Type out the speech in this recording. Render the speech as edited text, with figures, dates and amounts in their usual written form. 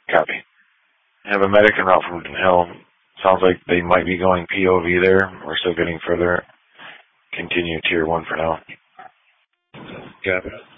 Copy. Have a medic en route from Woodland Hill. Sounds like they might be going POV there. We're still getting further. Continue tier 1 for now. Copy.